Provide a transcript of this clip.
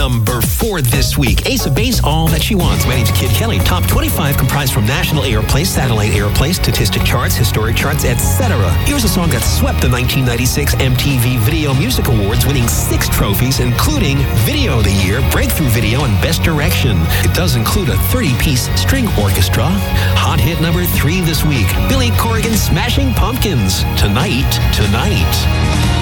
Number 4 this week, Ace of Base, All That She Wants. My name's Kid Kelly. Top 25 comprised from national airplay, satellite airplay, statistic charts, historic charts, etc. Here's a song that swept the 1996 MTV Video Music Awards, winning 6 trophies, including Video of the Year, Breakthrough Video, and Best Direction. It does include a 30-piece string orchestra. Hot hit number 3 this week, Billy Corgan, Smashing Pumpkins. Tonight, Tonight.